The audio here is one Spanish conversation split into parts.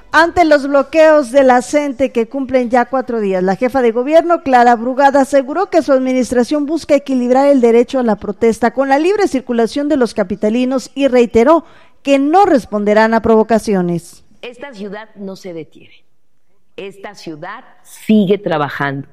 Ante los bloqueos de la CENTE que cumplen ya 4 días, la jefa de gobierno, Clara Brugada, aseguró que su administración busca equilibrar el derecho a la protesta con la libre circulación de los capitalinos y reiteró que no responderán a provocaciones. Esta ciudad no se detiene. Esta ciudad sigue trabajando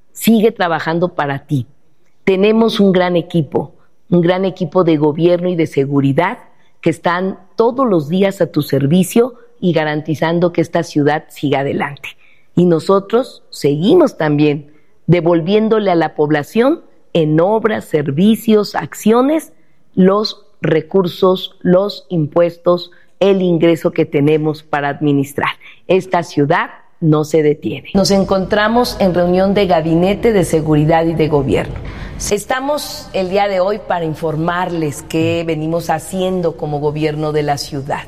para ti. Tenemos un gran equipo de gobierno y de seguridad que están todos los días a tu servicio y garantizando que esta ciudad siga adelante. Y nosotros seguimos también devolviéndole a la población en obras, servicios, acciones, los recursos, los impuestos, el ingreso que tenemos para administrar. Esta ciudad no se detiene. Nos encontramos en reunión de Gabinete de Seguridad y de Gobierno. Estamos el día de hoy para informarles qué venimos haciendo como gobierno de la ciudad.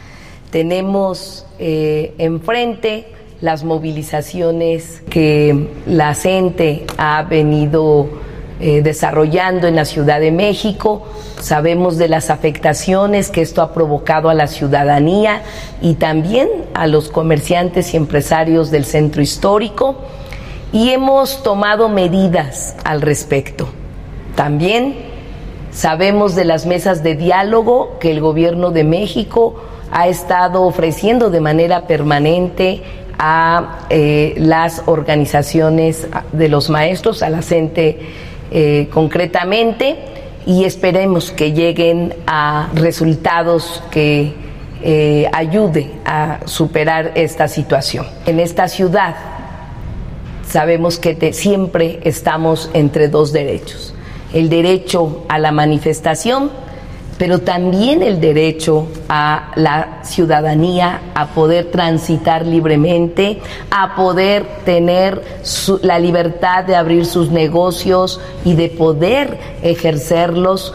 Tenemos enfrente las movilizaciones que la CENTE ha venido desarrollando en la Ciudad de México. Sabemos de las afectaciones que esto ha provocado a la ciudadanía y también a los comerciantes y empresarios del centro histórico, y hemos tomado medidas al respecto. También sabemos de las mesas de diálogo que el Gobierno de México ha estado ofreciendo de manera permanente a las organizaciones de los maestros, a la CENTE concretamente, y esperemos que lleguen a resultados que ayude a superar esta situación. En esta ciudad sabemos que siempre estamos entre dos derechos: el derecho a la manifestación, pero también el derecho a la ciudadanía a poder transitar libremente, a poder tener la libertad de abrir sus negocios y de poder ejercerlos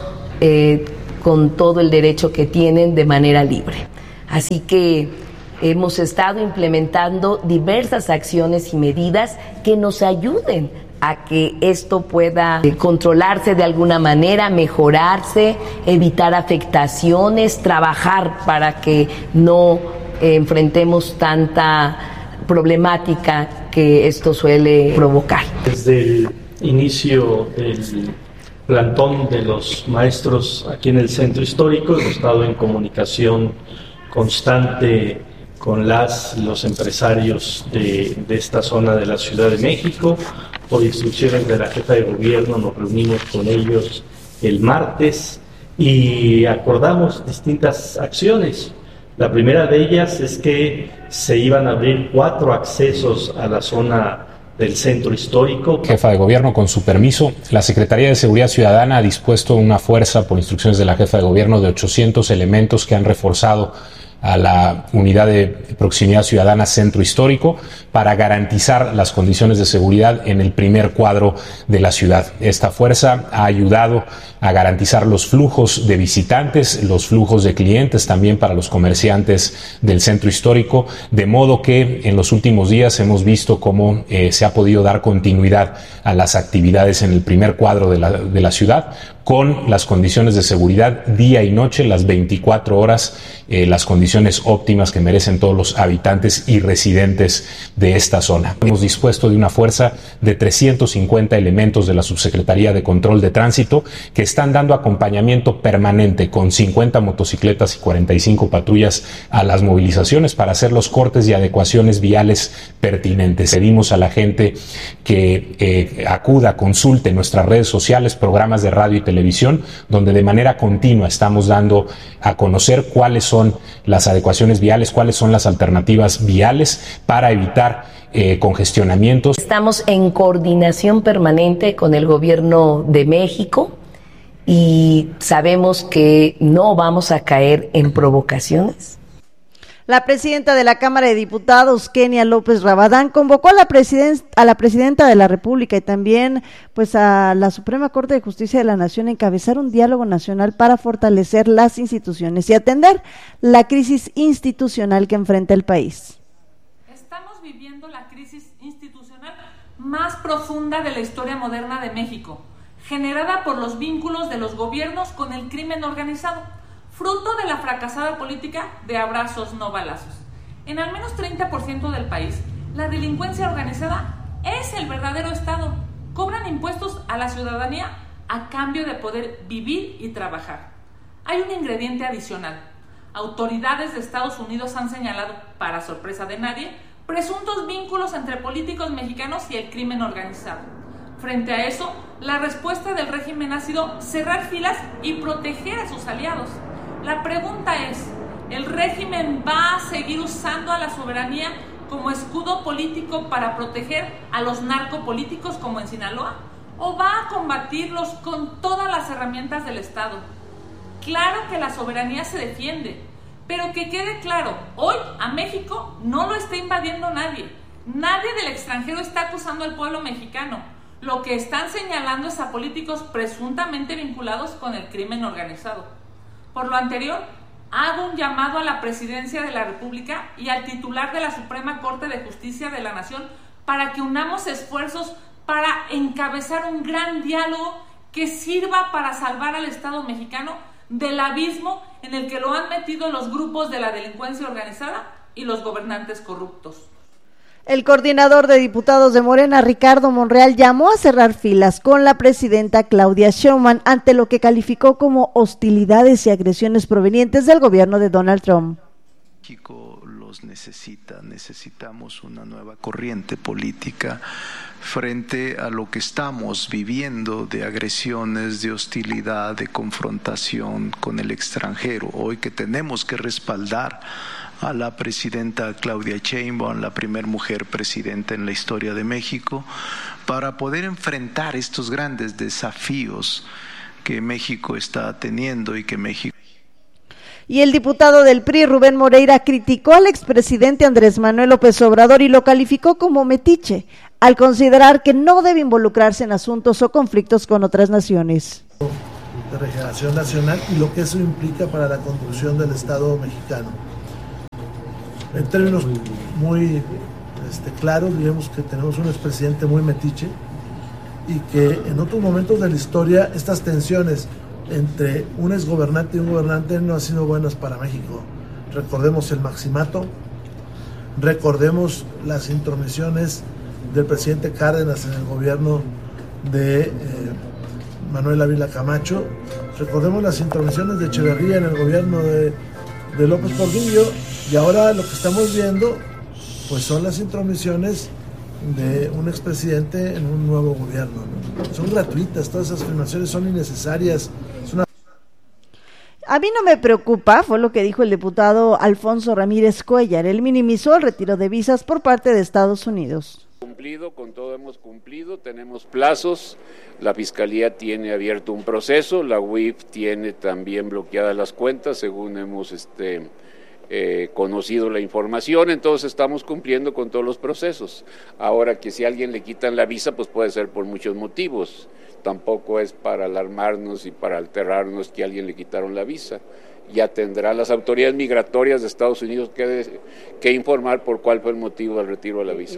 con todo el derecho que tienen de manera libre. Así que hemos estado implementando diversas acciones y medidas que nos ayuden a que esto pueda controlarse de alguna manera, mejorarse, evitar afectaciones, trabajar para que no enfrentemos tanta problemática que esto suele provocar. Desde el inicio del plantón de los maestros aquí en el centro histórico hemos estado en comunicación constante con los empresarios de esta zona de la Ciudad de México. Por instrucciones de la jefa de gobierno nos reunimos con ellos el martes y acordamos distintas acciones. La primera de ellas es que se iban a abrir 4 accesos a la zona del centro histórico. Jefa de gobierno, con su permiso, la Secretaría de Seguridad Ciudadana ha dispuesto una fuerza, por instrucciones de la jefa de gobierno, de 800 elementos que han reforzado a la Unidad de Proximidad Ciudadana Centro Histórico para garantizar las condiciones de seguridad en el primer cuadro de la ciudad. Esta fuerza ha ayudado a garantizar los flujos de visitantes, los flujos de clientes también para los comerciantes del centro histórico, de modo que en los últimos días hemos visto cómo se ha podido dar continuidad a las actividades en el primer cuadro de la ciudad, con las condiciones de seguridad día y noche, las 24 horas, las condiciones óptimas que merecen todos los habitantes y residentes de esta zona. Hemos dispuesto de una fuerza de 350 elementos de la Subsecretaría de Control de Tránsito que están dando acompañamiento permanente con 50 motocicletas y 45 patrullas a las movilizaciones para hacer los cortes y adecuaciones viales pertinentes. Pedimos a la gente que acuda, consulte nuestras redes sociales, programas de radio y televisión, donde de manera continua estamos dando a conocer cuáles son las adecuaciones viales, cuáles son las alternativas viales para evitar congestionamientos. Estamos en coordinación permanente con el Gobierno de México y sabemos que no vamos a caer en provocaciones. La presidenta de la Cámara de Diputados, Kenia López Rabadán, convocó a la presidenta de la República y también pues a la Suprema Corte de Justicia de la Nación a encabezar un diálogo nacional para fortalecer las instituciones y atender la crisis institucional que enfrenta el país. Estamos viviendo la crisis institucional más profunda de la historia moderna de México, generada por los vínculos de los gobiernos con el crimen organizado, fruto de la fracasada política de abrazos no balazos. En al menos 30% del país, la delincuencia organizada es el verdadero Estado. Cobran impuestos a la ciudadanía a cambio de poder vivir y trabajar. Hay un ingrediente adicional. Autoridades de Estados Unidos han señalado, para sorpresa de nadie, presuntos vínculos entre políticos mexicanos y el crimen organizado. Frente a eso, la respuesta del régimen ha sido cerrar filas y proteger a sus aliados. La pregunta es, ¿el régimen va a seguir usando a la soberanía como escudo político para proteger a los narcopolíticos como en Sinaloa? ¿O va a combatirlos con todas las herramientas del Estado? Claro que la soberanía se defiende, pero que quede claro, hoy a México no lo está invadiendo nadie. Nadie del extranjero está acusando al pueblo mexicano. Lo que están señalando es a políticos presuntamente vinculados con el crimen organizado. Por lo anterior, hago un llamado a la Presidencia de la República y al titular de la Suprema Corte de Justicia de la Nación para que unamos esfuerzos para encabezar un gran diálogo que sirva para salvar al Estado mexicano del abismo en el que lo han metido los grupos de la delincuencia organizada y los gobernantes corruptos. El coordinador de diputados de Morena, Ricardo Monreal, llamó a cerrar filas con la presidenta Claudia Sheinbaum ante lo que calificó como hostilidades y agresiones provenientes del gobierno de Donald Trump. México los necesitamos una nueva corriente política frente a lo que estamos viviendo de agresiones, de hostilidad, de confrontación con el extranjero. Hoy que tenemos que respaldar a la presidenta Claudia Sheinbaum, la primera mujer presidenta en la historia de México, para poder enfrentar estos grandes desafíos que México está teniendo y que México. Y el diputado del PRI, Rubén Moreira, criticó al expresidente Andrés Manuel López Obrador y lo calificó como metiche, al considerar que no debe involucrarse en asuntos o conflictos con otras naciones. De regeneración nacional y lo que eso implica para la construcción del Estado mexicano. En términos muy claros, digamos que tenemos un expresidente muy metiche y que en otros momentos de la historia estas tensiones entre un exgobernante y un gobernante no han sido buenas para México. Recordemos el maximato, recordemos las intromisiones del presidente Cárdenas en el gobierno de Manuel Ávila Camacho, recordemos las intromisiones de Echeverría en el gobierno de López Portillo, y ahora lo que estamos viendo pues son las intromisiones de un expresidente en un nuevo gobierno, ¿no? Son gratuitas, todas esas afirmaciones son innecesarias. A mí no me preocupa, fue lo que dijo el diputado Alfonso Ramírez Cuellar. Él minimizó el retiro de visas por parte de Estados Unidos. Con todo hemos cumplido, tenemos plazos, la Fiscalía tiene abierto un proceso, la UIF tiene también bloqueadas las cuentas, según hemos conocido la información, entonces estamos cumpliendo con todos los procesos. Ahora que si a alguien le quitan la visa, pues puede ser por muchos motivos, tampoco es para alarmarnos y para alterarnos que a alguien le quitaron la visa. Ya tendrá las autoridades migratorias de Estados Unidos que informar por cuál fue el motivo del retiro de la visa.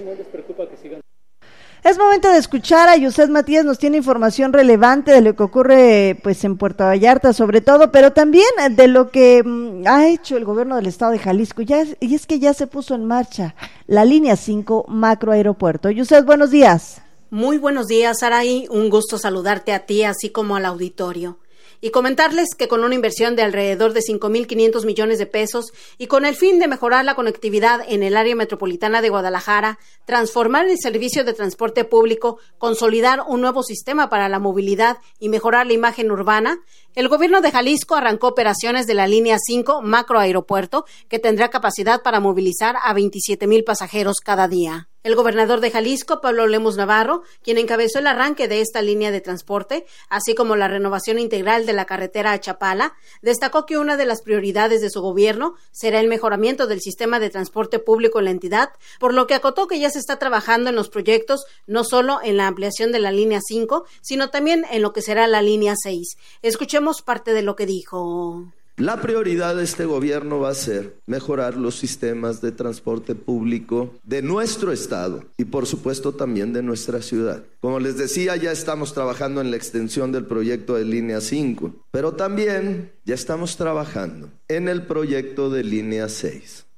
Es momento de escuchar a Yuset Matías, nos tiene información relevante de lo que ocurre pues en Puerto Vallarta sobre todo, pero también de lo que ha hecho el gobierno del estado de Jalisco, y es que ya se puso en marcha la línea 5 macroaeropuerto. Yuset, buenos días. Muy buenos días, Saraí, un gusto saludarte a ti así como al auditorio. Y comentarles que con una inversión de alrededor de 5,500 millones de pesos y con el fin de mejorar la conectividad en el área metropolitana de Guadalajara, transformar el servicio de transporte público, consolidar un nuevo sistema para la movilidad y mejorar la imagen urbana, el gobierno de Jalisco arrancó operaciones de la línea 5 macroaeropuerto, que tendrá capacidad para movilizar a 27,000 pasajeros cada día. El gobernador de Jalisco, Pablo Lemus Navarro, quien encabezó el arranque de esta línea de transporte, así como la renovación integral de la carretera a Chapala, destacó que una de las prioridades de su gobierno será el mejoramiento del sistema de transporte público en la entidad, por lo que acotó que ya se está trabajando en los proyectos, no solo en la ampliación de la línea 5, sino también en lo que será la línea 6. Escuchemos parte de lo que dijo. La prioridad de este gobierno va a ser mejorar los sistemas de transporte público de nuestro estado y por supuesto también de nuestra ciudad. Como les decía, ya estamos trabajando en la extensión del proyecto de línea 5, pero también ya estamos trabajando en el proyecto de línea 6.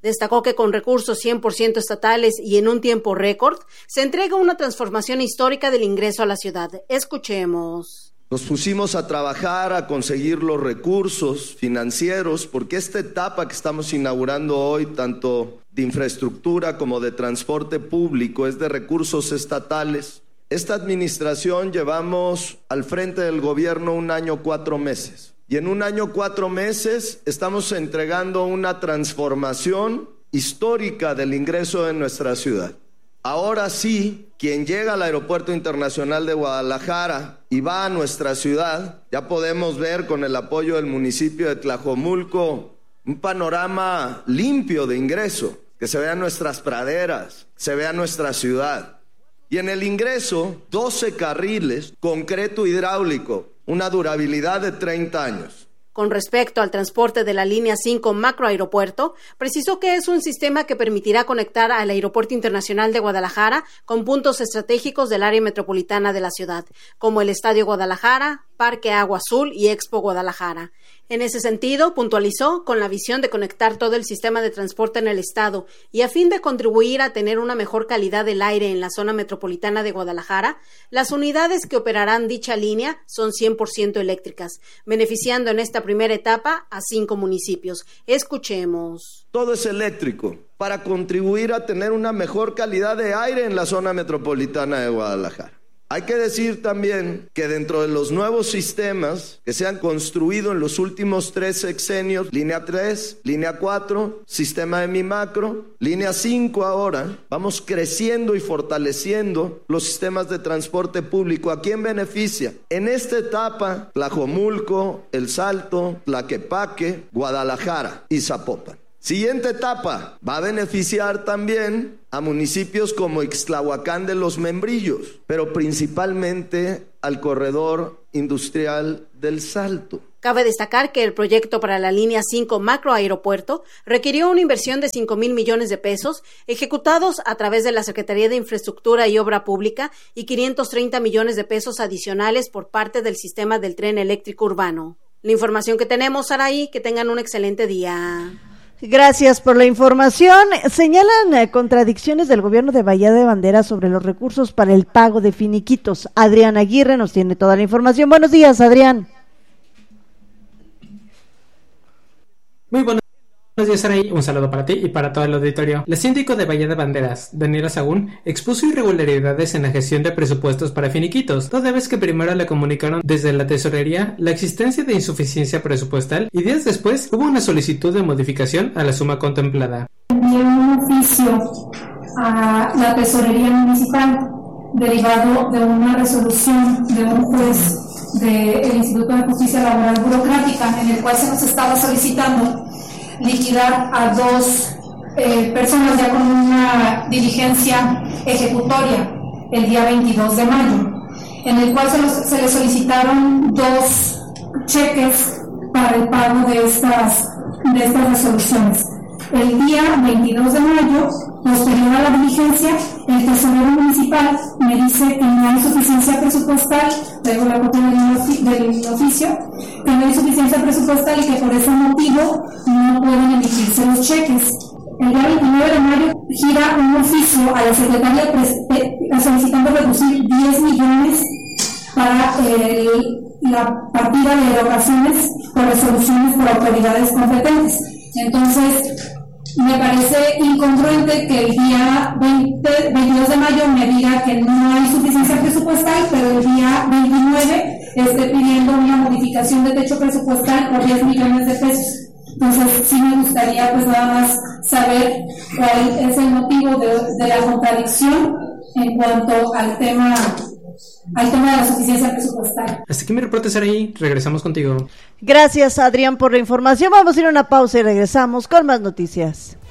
Destacó que con recursos 100% estatales y en un tiempo récord, se entrega una transformación histórica del ingreso a la ciudad. Escuchemos. Nos pusimos a trabajar, a conseguir los recursos financieros, porque esta etapa que estamos inaugurando hoy, tanto de infraestructura como de transporte público, es de recursos estatales. Esta administración llevamos al frente del gobierno 1 año 4 meses. Y en 1 año 4 meses estamos entregando una transformación histórica del ingreso en nuestra ciudad. Ahora sí, quien llega al Aeropuerto Internacional de Guadalajara y va a nuestra ciudad, ya podemos ver con el apoyo del municipio de Tlajomulco un panorama limpio de ingreso, que se vean nuestras praderas, se vea nuestra ciudad. Y en el ingreso, 12 carriles, concreto hidráulico, una durabilidad de 30 años. Con respecto al transporte de la línea 5 macroaeropuerto, precisó que es un sistema que permitirá conectar al Aeropuerto Internacional de Guadalajara con puntos estratégicos del área metropolitana de la ciudad, como el Estadio Guadalajara, Parque Agua Azul y Expo Guadalajara. En ese sentido, puntualizó con la visión de conectar todo el sistema de transporte en el estado y a fin de contribuir a tener una mejor calidad del aire en la zona metropolitana de Guadalajara, las unidades que operarán dicha línea son 100% eléctricas, beneficiando en esta primera etapa a 5 municipios. Escuchemos. Todo es eléctrico para contribuir a tener una mejor calidad de aire en la zona metropolitana de Guadalajara. Hay que decir también que dentro de los nuevos sistemas que se han construido en los últimos 3 sexenios, línea 3, línea 4, sistema de Mi Macro, línea 5 ahora, vamos creciendo y fortaleciendo los sistemas de transporte público. ¿A quién beneficia? En esta etapa, Tlajomulco, El Salto, Tlaquepaque, Guadalajara y Zapopan. Siguiente etapa, va a beneficiar también a municipios como Ixtlahuacán de los Membrillos, pero principalmente al corredor industrial del Salto. Cabe destacar que el proyecto para la línea 5 macroaeropuerto requirió una inversión de 5,000 millones de pesos ejecutados a través de la Secretaría de Infraestructura y Obra Pública y 530 millones de pesos adicionales por parte del sistema del tren eléctrico urbano. La información que tenemos, Saraí, que tengan un excelente día. Gracias por la información. Señalan contradicciones del gobierno de Bahía de Banderas sobre los recursos para el pago de finiquitos. Adrián Aguirre nos tiene toda la información. Buenos días, Adrián. Muy buenos días, Saraí. Un saludo para ti y para todo el auditorio. La síndico de Bahía de Banderas, Daniela Sagún, expuso irregularidades en la gestión de presupuestos para finiquitos, toda vez que primero le comunicaron desde la tesorería la existencia de insuficiencia presupuestal y días después hubo una solicitud de modificación a la suma contemplada. Envié un oficio a la tesorería municipal derivado de una resolución de un juez del Instituto de Justicia Laboral Burocrática en el cual se nos estaba solicitando liquidar a 2 personas ya con una diligencia ejecutoria el día 22 de mayo, en el cual se les solicitaron 2 cheques para el pago de estas resoluciones. El día 22 de mayo, posterior a la diligencia, el tesorero municipal me dice que no hay suficiencia presupuestal, traigo la copia del oficio, que no hay suficiencia presupuestal y que por ese motivo no pueden emitirse los cheques. El día 29 de mayo gira un oficio a la Secretaría solicitando reducir 10 millones para la partida de erogaciones por resoluciones por autoridades competentes. Entonces, me parece incongruente que el día 22 de mayo me diga que no hay suficiencia presupuestal, pero el día 29 esté pidiendo una modificación de techo presupuestal por 10 millones de pesos. Entonces, sí me gustaría pues nada más saber cuál es el motivo de la contradicción en cuanto al tema de la suficiencia presupuestal. Hasta aquí mi reporte, Saraí. Regresamos contigo. Gracias, Adrián, por la información. Vamos a ir a una pausa y regresamos con más noticias.